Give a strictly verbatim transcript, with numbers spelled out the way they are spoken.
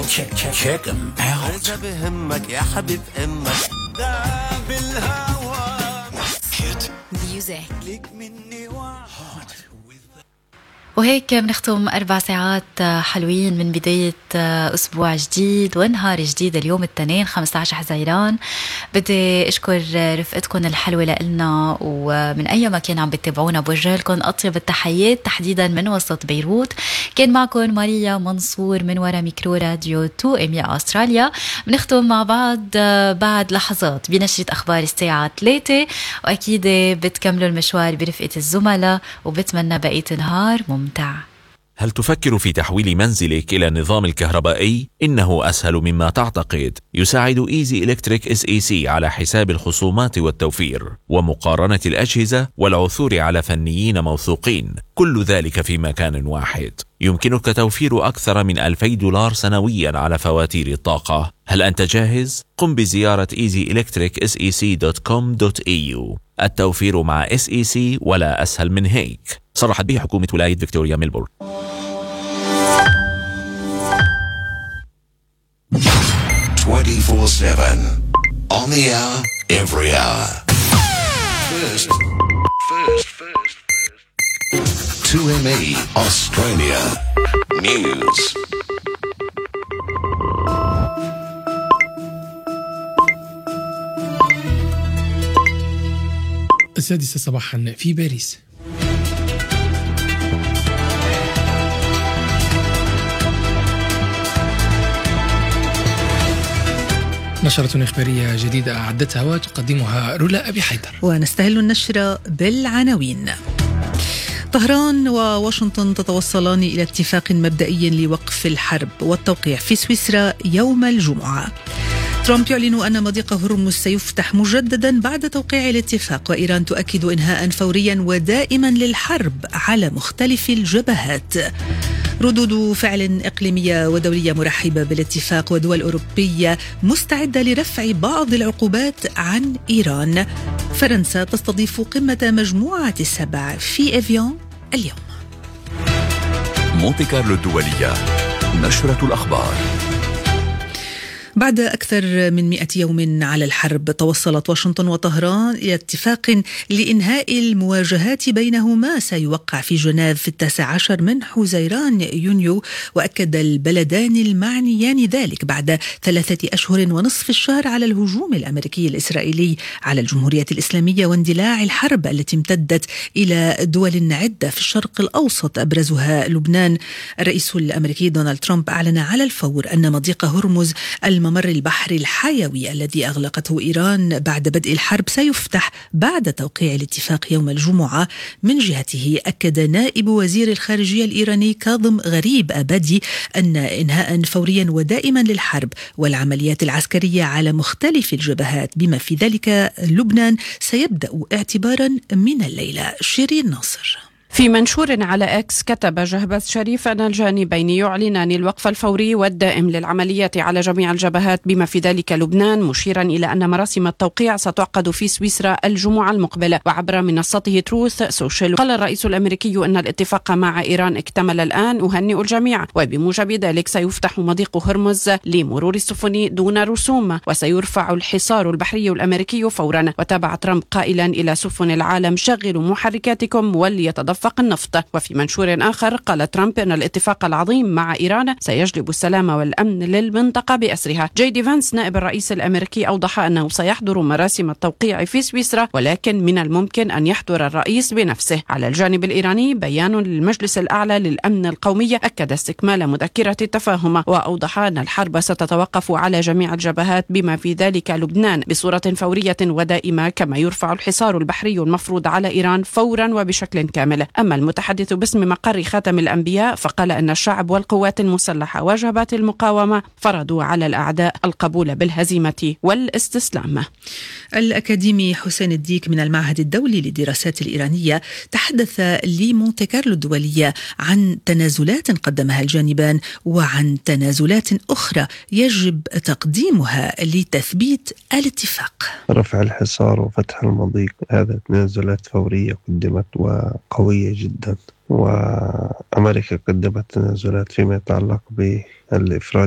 check check check them out. إذا بهمك يا حبيب إمك ده بالهوى. Hit music. ليك مني واحد. وهيك بنختم أربع ساعات حلوين من بداية أسبوع جديد ونهار جديد اليوم الاثنين خمسة عشر حزيران. بدي أشكر رفقتكم الحلوة لنا ومن أي مكان عم بتتابعونا، بوجه لكم أطيب التحيات تحديدا من وسط بيروت. كان معكم ماريا منصور من وراء ميكرو راديو تو إم يا أستراليا. بنختم مع بعض بعد لحظات بنشرة أخبار الساعة ثلاثة، وأكيد بتكملوا المشوار برفقة الزملاء وبتمنى بقية نهار ممتع. هل تفكر في تحويل منزلك إلى النظام الكهربائي؟ إنه أسهل مما تعتقد. يساعد إيزي إلكتريك إس إي سي على حساب الخصومات والتوفير ومقارنة الأجهزة والعثور على فنيين موثوقين، كل ذلك في مكان واحد. يمكنك توفير أكثر من ألفي دولار سنويا على فواتير الطاقة. هل أنت جاهز؟ قم بزيارة إيزي إلكتريك إس إي سي دوت كوم دوت إي يو. التوفير مع إس إي سي ولا أسهل من هيك. صرحت به حكومة ولاية فيكتوريا ميلبورن. twenty-four seven on the hour, every hour. First, first, first, first. two M E Australia News. السادسة صباحا في باريس. نشرة إخبارية جديدة أعدتها وتقدمها رولا أبي حيدر، ونستهل النشرة بالعناوين. طهران وواشنطن تتوصلان إلى اتفاق مبدئي لوقف الحرب والتوقيع في سويسرا يوم الجمعة. ترامب يعلن أن مضيق هرمز سيفتح مجددا بعد توقيع الاتفاق، وإيران تؤكد إنهاء فوريا ودائما للحرب على مختلف الجبهات. ردود فعل إقليمية ودولية مرحبة بالاتفاق، ودول أوروبية مستعدة لرفع بعض العقوبات عن إيران. فرنسا تستضيف قمة مجموعة السبع في إفيان اليوم. مونتي كارلو الدولية، نشرة الأخبار. بعد أكثر من مئة يوم على الحرب، توصلت واشنطن وطهران إلى اتفاق لإنهاء المواجهات بينهما سيوقع في جنيف في التاسع عشر من حزيران يونيو. وأكد البلدان المعنيان ذلك بعد ثلاثة أشهر ونصف الشهر على الهجوم الأمريكي الإسرائيلي على الجمهورية الإسلامية واندلاع الحرب التي امتدت إلى دول عدة في الشرق الأوسط أبرزها لبنان. الرئيس الأمريكي دونالد ترامب أعلن على الفور أن مضيق هرمز الممر البحري الحيوي الذي أغلقته إيران بعد بدء الحرب سيفتح بعد توقيع الاتفاق يوم الجمعة. من جهته أكد نائب وزير الخارجية الإيراني كاظم غريب أبادي أن إنهاء فوريا ودائما للحرب والعمليات العسكرية على مختلف الجبهات بما في ذلك لبنان سيبدأ اعتبارا من الليلة. شيرين ناصر. في منشور على إكس كتب جهبذ شريف أن الجانبين يعلنان الوقف الفوري والدائم للعمليات على جميع الجبهات بما في ذلك لبنان، مشيرا إلى أن مراسم التوقيع ستعقد في سويسرا الجمعة المقبلة. وعبر منصته تروث سوشيال قال الرئيس الأمريكي أن الاتفاق مع إيران اكتمل الآن، أهنئ الجميع، وبموجب ذلك سيفتح مضيق هرمز لمرور السفن دون رسوم وسيرفع الحصار البحري الأمريكي فورا. وتابع ترامب قائلا إلى سفن العالم شغلوا محركاتكم وليتدفق النفط. وفي منشور آخر قال ترامب أن الاتفاق العظيم مع إيران سيجلب السلام والأمن للمنطقة بأسرها. جي دي فانس نائب الرئيس الأمريكي أوضح أنه سيحضر مراسم التوقيع في سويسرا، ولكن من الممكن أن يحضر الرئيس بنفسه. على الجانب الإيراني بيان للمجلس الأعلى للأمن القومي أكد استكمال مذكرة التفاهم، وأوضح أن الحرب ستتوقف على جميع الجبهات بما في ذلك لبنان بصورة فورية ودائمة، كما يرفع الحصار البحري المفروض على إيران فورا وبشكل كامل. أما المتحدث باسم مقر خاتم الأنبياء فقال أن الشعب والقوات المسلحة وجبهات المقاومة فرضوا على الأعداء القبول بالهزيمة والاستسلام. الأكاديمي حسين الديك من المعهد الدولي للدراسات الإيرانية تحدث لمونتي كارلو الدولية عن تنازلات قدمها الجانبان وعن تنازلات أخرى يجب تقديمها لتثبيت الاتفاق. رفع الحصار وفتح المضيق، هذا تنازلات فورية قدمت وقوية جدا، وأمريكا قدمت تنازلات فيما يتعلق بالإفراج